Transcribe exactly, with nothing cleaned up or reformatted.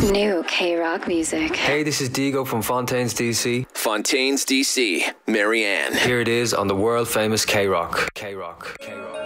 New K-Rock music. Hey, this is Diego from Fontaines D C. Fontaines D C, Marianne. Here it is on the world famous K-Rock. K-Rock. K-Rock.